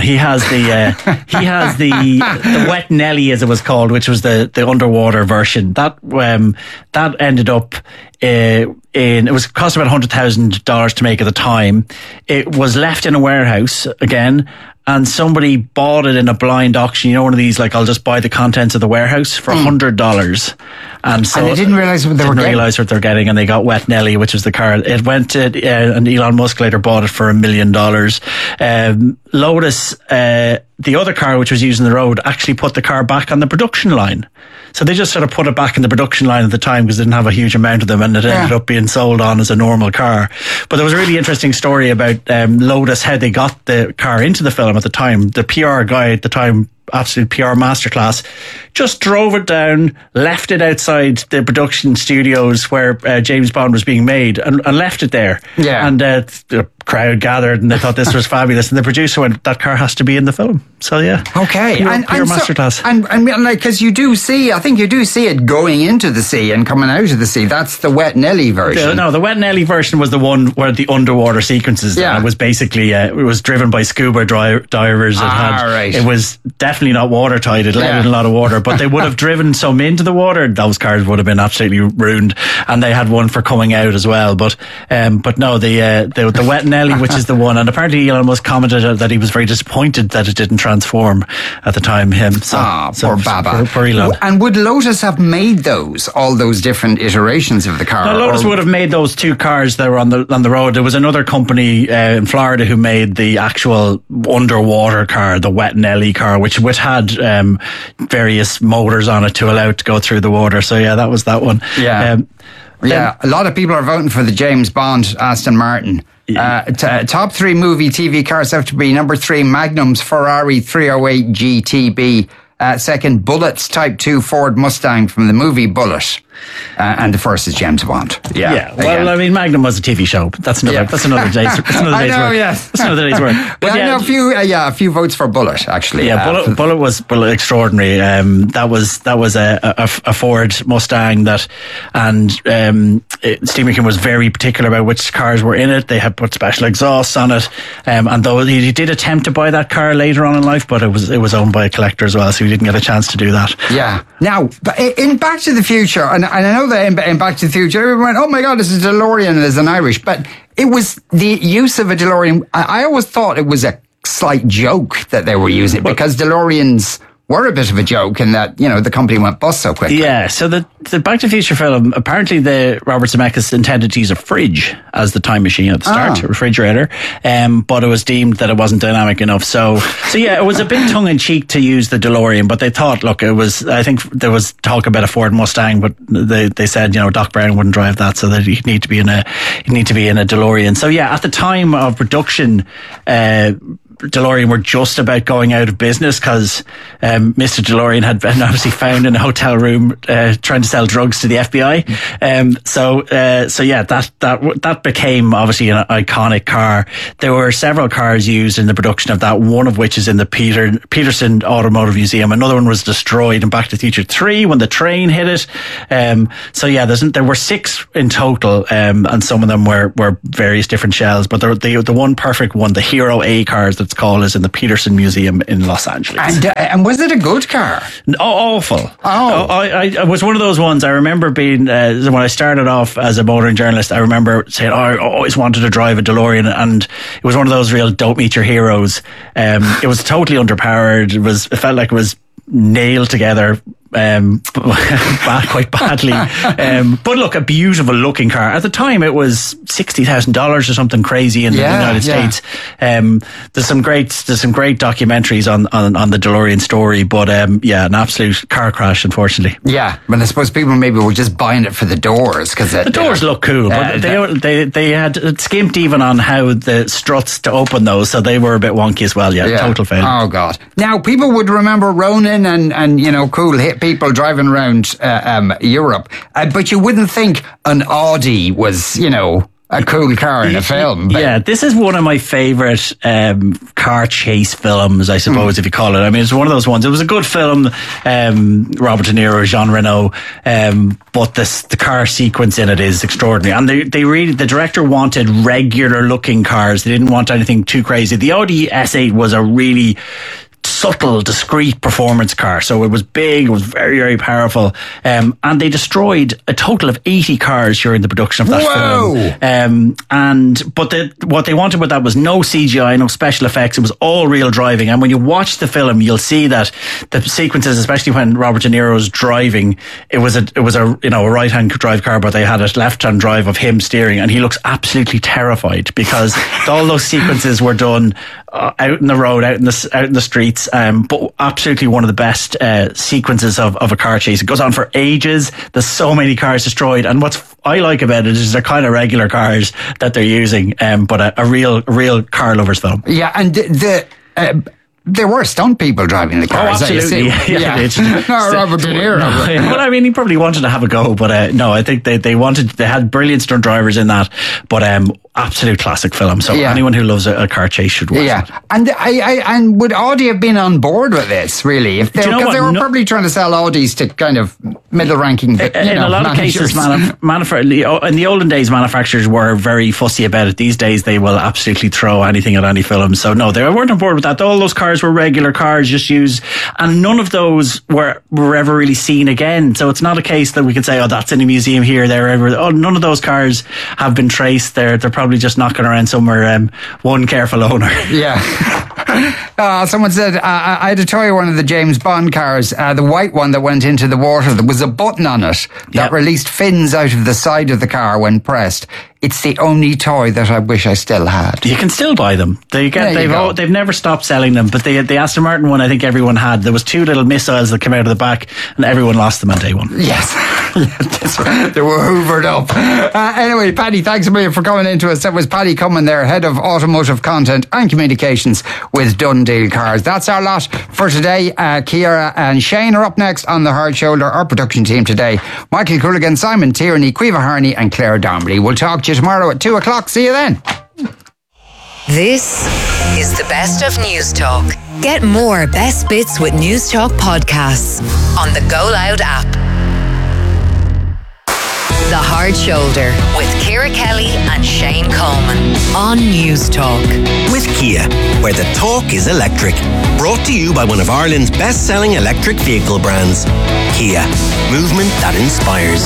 Wet Nelly, as it was called, which was the underwater version. That ended up it was cost about $100,000 to make at the time. It was left in a warehouse again, and somebody bought it in a blind auction. You know, one of these, like, I'll just buy the contents of the warehouse for $100. And they didn't realise what they were getting, and they got Wet Nelly, which was the car. It went to, and Elon Musk later bought it for $1 million. Lotus, the other car which was used on the road, actually put the car back on the production line. So they just sort of put it back in the production line at the time because they didn't have a huge amount of them, and it ended up being sold on as a normal car. But there was a really interesting story about Lotus, how they got the car into the film at the time. The PR guy at the time, absolute PR masterclass, just drove it down, left it outside the production studios where James Bond was being made, and left it there. Yeah. And the crowd gathered, and they thought this was fabulous. And the producer went, "That car has to be in the film." So yeah. Okay. PR masterclass. And like, because you do see it going into the sea and coming out of the sea. That's the Wet Nelly version. The Wet Nelly version was the one where the underwater sequences. Yeah. It was basically it was driven by scuba divers. It was definitely not watertight. It let in a lot of water, but they would have driven some into the water. Those cars would have been absolutely ruined, and they had one for coming out as well. But no, the Wet Nelly, which is the one, and apparently Elon Musk commented that he was very disappointed that it didn't transform at the time. Poor Baba. Poor Elon. And would Lotus have made all those different iterations of the car? No, Lotus would have made those 2 cars that were on the road. There was another company in Florida who made the actual underwater car, the Wet Nelly car, which had various motors on it to allow it to go through the water. So yeah, that was that one. Yeah. A lot of people are voting for the James Bond Aston Martin. Top 3 movie TV cars have to be: number 3, Magnum's Ferrari 308 GTB. Second, Bullett's Type 2 Ford Mustang from the movie Bullet. And the first is James Bond. Well, I mean, Magnum was a TV show. But that's another day's work. That's another day's work. But a few votes for Bullet, actually. Yeah, Bullet was extraordinary. That was a Ford Mustang and Steve McQueen was very particular about which cars were in it. They had put special exhausts on it. And though he did attempt to buy that car later on in life, but it was owned by a collector as well, so he didn't get a chance to do that. Yeah. Now, in Back to the Future, and I know that in Back to the Future, everyone went, "Oh my God, this is a DeLorean as an Irish," but it was the use of a DeLorean. I always thought it was a slight joke that they were using because DeLoreans were a bit of a joke in that, the company went bust so quickly. Yeah, so the Back to the Future film, apparently Robert Zemeckis intended to use a fridge as the time machine at the start, a refrigerator, but it was deemed that it wasn't dynamic enough. So yeah, it was a bit tongue-in-cheek to use the DeLorean, but they thought, look, I think there was talk about a Ford Mustang, but they said, Doc Brown wouldn't drive that, so that he'd need to be in a DeLorean. So yeah, at the time of production, DeLorean were just about going out of business because Mr. DeLorean had been obviously found in a hotel room trying to sell drugs to the FBI. So yeah, that became obviously an iconic car. There were several cars used in the production of that, one of which is in the Peterson Automotive Museum. Another one was destroyed in Back to the Future 3 when the train hit it. So yeah, there were 6 in total, and some of them were various different shells, but the one perfect one, the Hero A cars, it's called, is in the Peterson Museum in Los Angeles. And was it a good car? Awful. I was one of those ones. I remember being when I started off as a motoring journalist, I remember saying, I always wanted to drive a DeLorean, and it was one of those real don't meet your heroes. It was totally underpowered. It felt like it was nailed together quite badly. But look, a beautiful looking car. At the time, it was $60,000 or something crazy in the United States. There's some great documentaries on the DeLorean story, but an absolute car crash, unfortunately. Yeah, but I suppose people maybe were just buying it for the doors because the doors look cool, but they had skimped even on how the struts to open those, so they were a bit wonky as well. Yeah. Total fail. Oh God! Now people would remember Ronin and cool hit people driving around Europe, but you wouldn't think an Audi was a cool car in a film. Yeah, this is one of my favourite car chase films, I suppose, if you call it. I mean, it's one of those ones. It was a good film, Robert De Niro, Jean Reno, but the car sequence in it is extraordinary. And the director wanted regular looking cars. They didn't want anything too crazy. The Audi S8 was a really subtle, discreet performance car. So it was big, it was very, very powerful. And they destroyed a total of 80 cars during the production of that film. But what they wanted with that was no CGI, no special effects. It was all real driving. And when you watch the film, you'll see that the sequences, especially when Robert De Niro's driving, it was a right-hand drive car, but they had a left-hand drive of him steering, and he looks absolutely terrified because all those sequences were done out in the road, out in the streets, but absolutely one of the best sequences of a car chase. It goes on for ages. There's so many cars destroyed, and what I like about it is they're kind of regular cars that they're using, but a real car lovers film. Yeah, and there were stunt people driving the cars. Oh, absolutely. Yeah. No, Robert De Niro. No. Well, I mean, he probably wanted to have a go, but no, I think they had brilliant stunt drivers in that, but absolute classic film. So anyone who loves a car chase should watch it. And would Audi have been on board with this, really? Because they were probably trying to sell Audis to kind of middle-ranking in a lot managers. of cases, in the olden days, manufacturers were very fussy about it. These days, they will absolutely throw anything at any film. So no, they weren't on board with that. All those cars were regular cars, just used, and none of those were ever really seen again. So it's not a case that we could say, that's in a museum here, there, none of those cars have been traced. They're probably just knocking around somewhere, one careful owner. Yeah. Someone said, I had to toy one of the James Bond cars, the white one that went into the water. There was a button on it that released fins out of the side of the car when pressed. It's the only toy that I wish I still had. You can still buy them. They've never stopped selling them, but the Aston Martin one, I think everyone had. There was 2 little missiles that came out of the back, and everyone lost them on day one. Yes. They were hoovered up. Anyway, Paddy, thanks a million for coming into us. That was Paddy Cummins there, Head of Automotive Content and Communications with Dundee Cars. That's our lot for today. Ciara and Shane are up next on The Hard Shoulder. Our production team today, Michael Cooligan, Simon Tierney, Caoimhe Harney and Claire Donnelly. We'll talk to you tomorrow at 2:00. See you then. This is the best of News Talk. Get more best bits with News Talk podcasts on the Go Loud app. The Hard Shoulder with Ciara Kelly and Shane Coleman on News Talk. With Kia, where the talk is electric. Brought to you by one of Ireland's best-selling electric vehicle brands, Kia. Movement that inspires.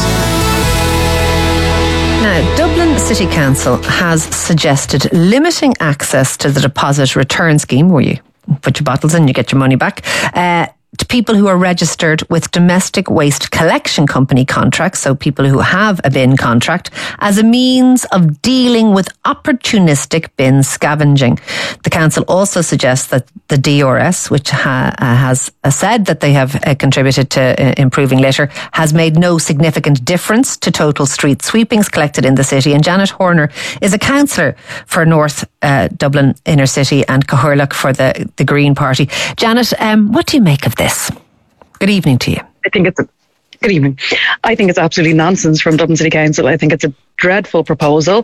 Now, Dublin City Council has suggested limiting access to the deposit return scheme, where you put your bottles in, you get your money back, to to people who are registered with domestic waste collection company contracts, so people who have a bin contract, as a means of dealing with opportunistic bin scavenging. The council also suggests that the DRS, which has said that they have contributed to improving litter, has made no significant difference to total street sweepings collected in the city. And Janet Horner is a councillor for North Dublin Inner City and Cathaoirleach for the Green Party. Janet, what do you make of this? Good evening to you. Good evening. I think it's absolutely nonsense from Dublin City Council. I think it's a dreadful proposal.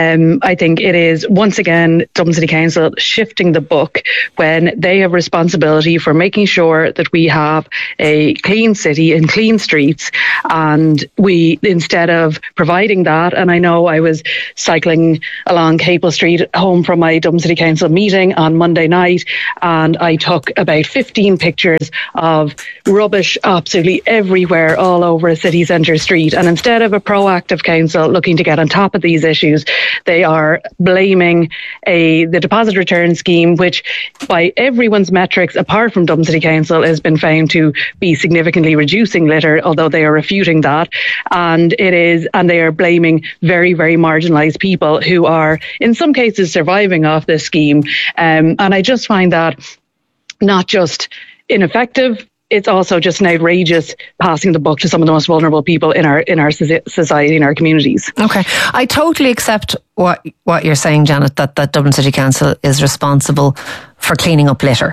I think it is, once again, Dublin City Council shifting the book when they have responsibility for making sure that we have a clean city and clean streets. And we, instead of providing that, and I know I was cycling along Capel Street home from my Dublin City Council meeting on Monday night, and I took about 15 pictures of rubbish absolutely everywhere all over a city centre street. And instead of a proactive council looking to get on top of these issues, they are blaming the deposit return scheme, which by everyone's metrics apart from Dublin City Council has been found to be significantly reducing litter, although they are refuting that. And they are blaming very, very marginalised people who are in some cases surviving off this scheme. And I just find that not just ineffective, it's also just an outrageous passing the buck to some of the most vulnerable people in our society, in our communities. Okay. I totally accept what you're saying, Janet, that Dublin City Council is responsible for cleaning up litter.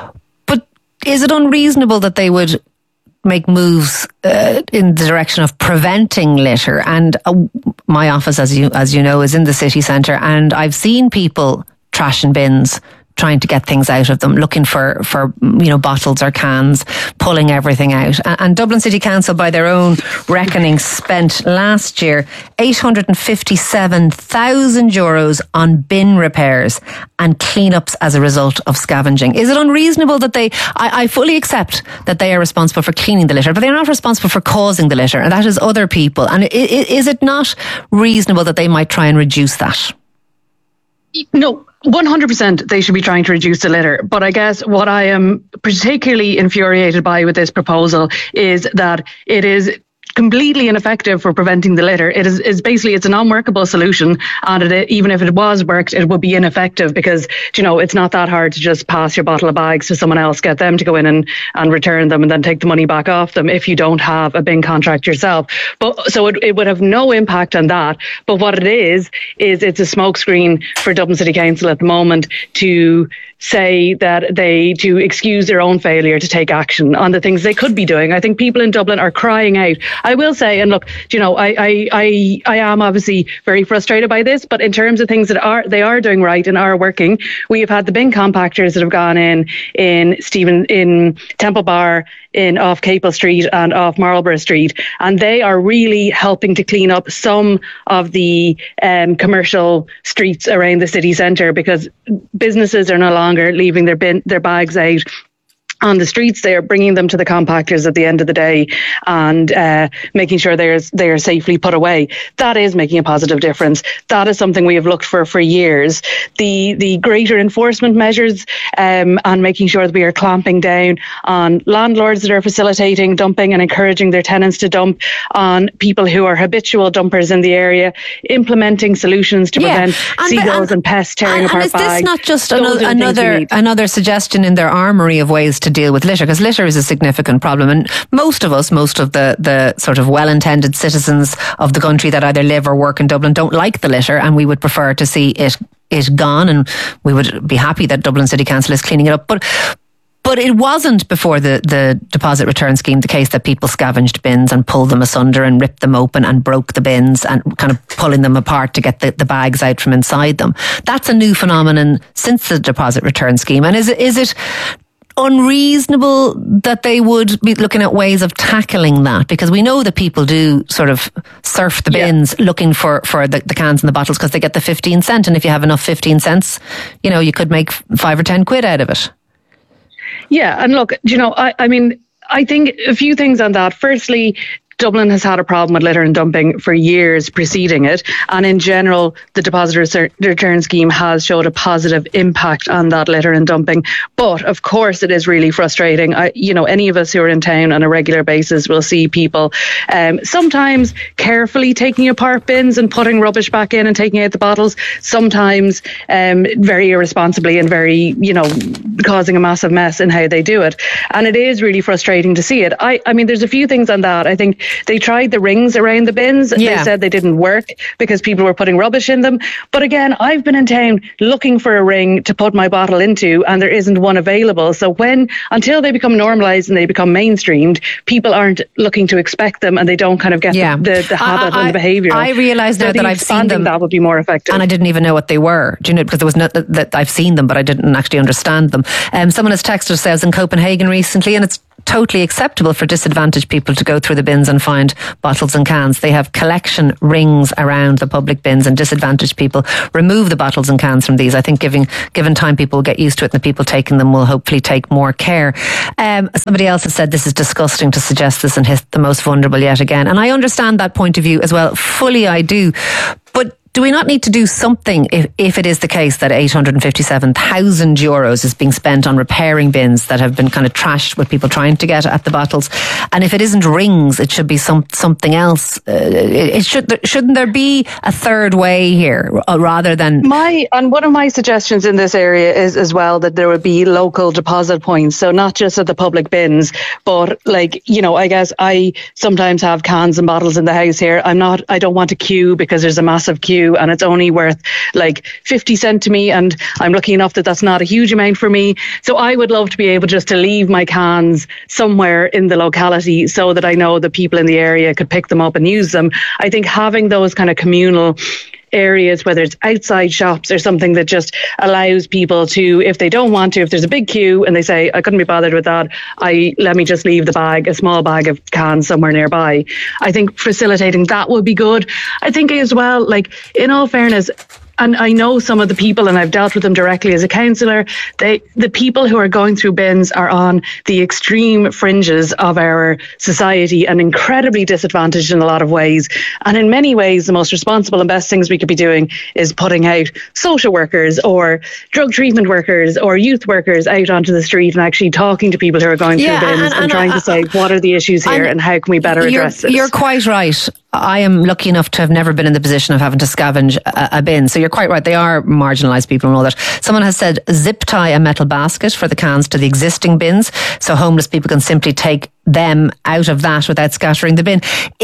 But is it unreasonable that they would make moves in the direction of preventing litter? And my office, as you know, is in the city centre, and I've seen people trashing bins, trying to get things out of them, looking for bottles or cans, pulling everything out. And Dublin City Council, by their own reckoning, spent last year €857,000 on bin repairs and cleanups as a result of scavenging. Is it unreasonable that I fully accept that they are responsible for cleaning the litter, but they're not responsible for causing the litter, and that is other people. And is it not reasonable that they might try and reduce that? No. 100% they should be trying to reduce the litter. But I guess what I am particularly infuriated by with this proposal is that it is completely ineffective for preventing the litter. It's an unworkable solution, and even if it was worked, it would be ineffective because, it's not that hard to just pass your bottle of bags to someone else, get them to go in and return them and then take the money back off them if you don't have a bin contract yourself. So it would have no impact on that. But what it is it's a smokescreen for Dublin City Council at the moment to say that to excuse their own failure to take action on the things they could be doing. I think people in Dublin are crying out. I will say, and look, I am obviously very frustrated by this, but in terms of things that they are doing right and are working, we have had the bin compactors that have gone in Temple Bar, off Capel Street and off Marlborough Street, and they are really helping to clean up some of the commercial streets around the city centre, because businesses are no longer leaving their bags out on the streets. They are bringing them to the compactors at the end of the day and making sure they are safely put away. That is making a positive difference. That is something we have looked for years. The greater enforcement measures and making sure that we are clamping down on landlords that are facilitating dumping and encouraging their tenants to dump, on people who are habitual dumpers in the area, implementing solutions to prevent seagulls and pests tearing apart bags. And is this not just another suggestion in their armoury of ways to deal with litter? Because litter is a significant problem, and most of the sort of well-intended citizens of the country that either live or work in Dublin don't like the litter, and we would prefer to see it gone, and we would be happy that Dublin City Council is cleaning it up. But it wasn't before the deposit return scheme the case that people scavenged bins and pulled them asunder and ripped them open and broke the bins and kind of pulling them apart to get the bags out from inside them. That's a new phenomenon since the deposit return scheme. And is it unreasonable that they would be looking at ways of tackling that? Because we know that people do sort of surf the bins looking for the cans and the bottles because they get the 15 cent, and if you have enough 15 cents, you could make 5 or 10 quid out of it. Yeah, and look, I mean, I think a few things on that. Firstly, Dublin has had a problem with litter and dumping for years preceding it. And in general, the deposit return scheme has showed a positive impact on that litter and dumping. But of course, it is really frustrating. Any of us who are in town on a regular basis will see people sometimes carefully taking apart bins and putting rubbish back in and taking out the bottles. Sometimes very irresponsibly and very, causing a massive mess in how they do it. And it is really frustrating to see it. I mean, there's a few things on that. I think they tried the rings around the bins. Yeah. They said they didn't work because people were putting rubbish in them. But again, I've been in town looking for a ring to put my bottle into, and there isn't one available. So until they become normalised and they become mainstreamed, people aren't looking to expect them, and they don't kind of get the habit and the behaviour. I realise now that I've seen them. That would be more effective. And I didn't even know what they were. Do you know? Because there was not that I've seen them, but I didn't actually understand them. Someone has texted us, I was in Copenhagen recently, and it's totally acceptable for disadvantaged people to go through the bins and find bottles and cans. They have collection rings around the public bins, and disadvantaged people remove the bottles and cans from these. I think given time, people will get used to it, and the people taking them will hopefully take more care. Somebody else has said this is disgusting to suggest this and hit the most vulnerable yet again. And I understand that point of view as well. Fully I do. But do we not need to do something if it is the case that €857,000 is being spent on repairing bins that have been kind of trashed with people trying to get at the bottles? And if it isn't rings, it should be something else. Shouldn't there be a third way here rather than... one of my suggestions in this area is as well that there would be local deposit points. So not just at the public bins, but I guess I sometimes have cans and bottles in the house here. I don't want to queue because there's a massive queue, and it's only worth 50 cents to me, and I'm lucky enough that that's not a huge amount for me. So I would love to be able just to leave my cans somewhere in the locality so that I know the people in the area could pick them up and use them. I think having those kind of communal areas, whether it's outside shops or something that just allows people to, if they don't want to, if there's a big queue and they say, I couldn't be bothered with that, let me just leave a small bag of cans somewhere nearby. I think facilitating that would be good. I think as well, in all fairness, and I know some of the people, and I've dealt with them directly as a councillor, the people who are going through bins are on the extreme fringes of our society and incredibly disadvantaged in a lot of ways. And in many ways, the most responsible and best things we could be doing is putting out social workers or drug treatment workers or youth workers out onto the street and actually talking to people who are going through bins and trying to say, what are the issues here and how can we better address this? You're quite right. I am lucky enough to have never been in the position of having to scavenge a bin. So you're quite right. They are marginalised people and all that. Someone has said zip tie a metal basket for the cans to the existing bins so homeless people can simply take them out of that without scattering the bin.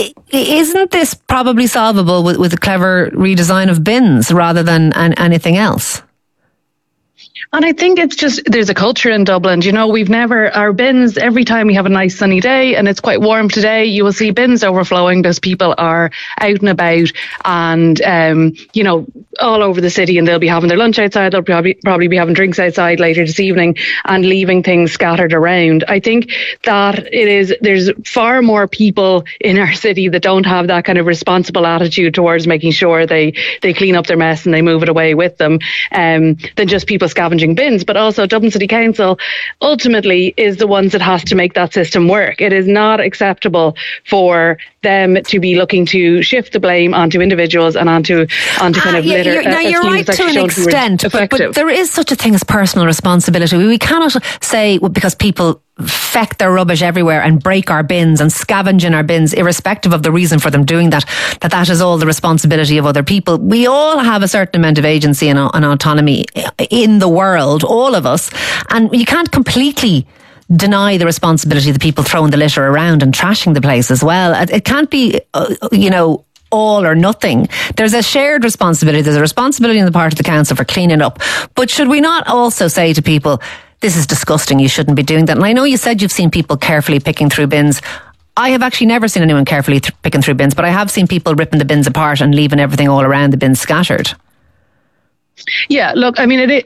Isn't this probably solvable with a clever redesign of bins rather than anything else? And I think it's just, there's a culture in Dublin. Our bins, every time we have a nice sunny day and it's quite warm today, you will see bins overflowing because people are out and about and, all over the city, and they'll be having their lunch outside. They'll probably be having drinks outside later this evening and leaving things scattered around. I think that there's far more people in our city that don't have that kind of responsible attitude towards making sure they clean up their mess and they move it away with them, than just people scavenging bins. But also Dublin City Council ultimately is the ones that has to make that system work. It is not acceptable for them to be looking to shift the blame onto individuals and onto kind of litter. You're right to an extent, but there is such a thing as personal responsibility. We cannot say, because people feck their rubbish everywhere and break our bins and scavenge in our bins, irrespective of the reason for them doing that is all the responsibility of other people. We all have a certain amount of agency and autonomy in the world, all of us, and you can't completely deny the responsibility of the people throwing the litter around and trashing the place as well. It can't be, all or nothing. There's a shared responsibility. There's a responsibility on the part of the council for cleaning up. But should we not also say to people, this is disgusting, you shouldn't be doing that? And I know you said you've seen people carefully picking through bins. I have actually never seen anyone carefully picking through bins, but I have seen people ripping the bins apart and leaving everything all around the bins scattered. Yeah, look, I mean,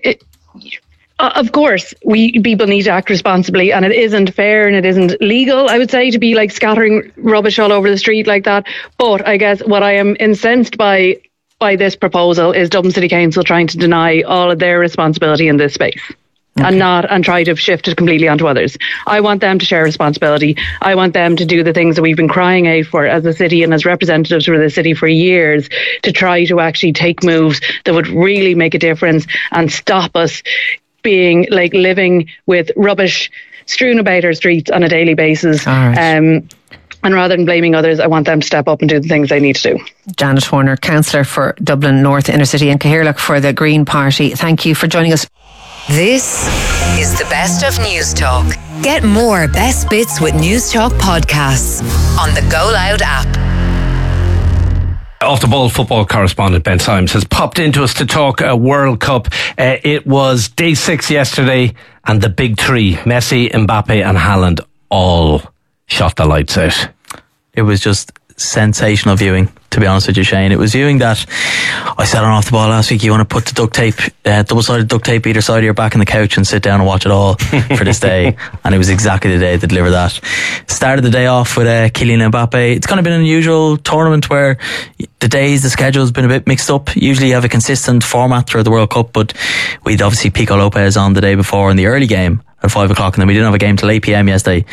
of course, people need to act responsibly, and it isn't fair and it isn't legal, I would say, to be scattering rubbish all over the street like that. But I guess what I am incensed by this proposal is Dublin City Council trying to deny all of their responsibility in this space. and try to shift it completely onto others. I want them to share responsibility. I want them to do the things that we've been crying out for as a city and as representatives for the city for years, to try to actually take moves that would really make a difference and stop us being like living with rubbish strewn about our streets on a daily basis. And rather than blaming others, I want them to step up and do the things they need to do. Janet Horner, Councillor for Dublin North Inner City and Cathaoirleach for the Green Party. Thank you for joining us. This is the best of News Talk. Get more best bits with News Talk podcasts on the Go Loud app. Off the ball football correspondent Ben Symes has popped into us to talk World Cup. It was day 6 yesterday, and the big three, Messi, Mbappe and Haaland, all shot the lights out. It was just sensational viewing, to be honest with you, Shane. It was viewing that I said on Off the Ball last week, you want to put the duct tape, double-sided duct tape either side of your back on the couch and sit down and watch it all for this day. And it was exactly the day to deliver that. Started the day off with Kylian Mbappe. It's kind of been an unusual tournament where the schedule's been a bit mixed up. Usually you have a consistent format throughout the World Cup, but we'd obviously Pico Lopez on the day before in the early game at 5 o'clock, and then we didn't have a game till 8 p.m. yesterday.